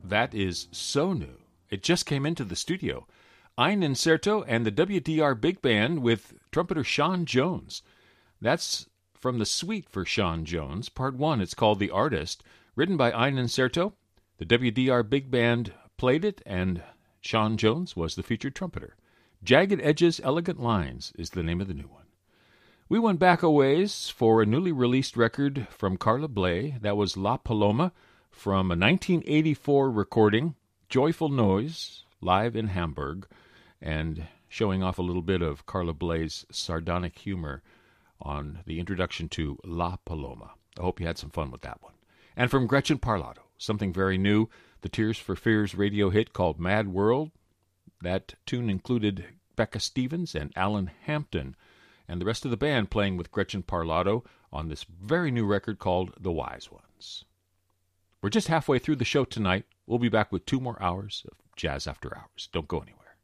That is so new. It just came into the studio. Ein Incerto and the WDR Big Band with trumpeter Sean Jones. That's from the suite for Sean Jones, Part 1. It's called The Artist, written by Ein Incerto. The WDR Big Band played it, and Sean Jones was the featured trumpeter. Jagged Edges, Elegant Lines is the name of the new one. We went back a ways for a newly released record from Carla Bley. That was La Paloma from a 1984 recording, Joyful Noise, live in Hamburg, and showing off a little bit of Carla Bley's sardonic humor on the introduction to La Paloma. I hope you had some fun with that one. And from Gretchen Parlato, something very new, the Tears for Fears radio hit called Mad World. That tune included Becca Stevens and Alan Hampton, and the rest of the band playing with Gretchen Parlato on this very new record called The Wise Ones. We're just halfway through the show tonight. We'll be back with 2 more hours of Jazz After Hours. Don't go anywhere.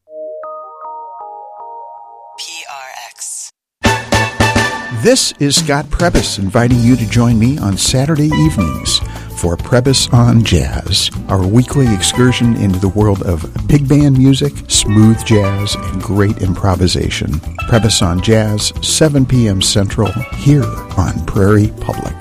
PRX. This is Scott Prebys inviting you to join me on Saturday evenings for Prebys on Jazz, our weekly excursion into the world of big band music, smooth jazz, and great improvisation. Prebys on Jazz, 7 p.m. Central, here on Prairie Public.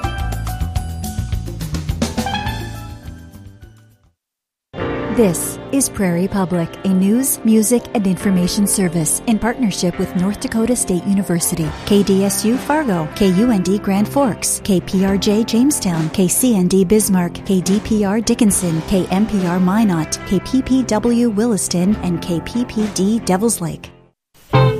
This is Prairie Public, a news, music, and information service in partnership with North Dakota State University, KDSU Fargo, KUND Grand Forks, KPRJ Jamestown, KCND Bismarck, KDPR Dickinson, KMPR Minot, KPPW Williston, and KPPD Devils Lake.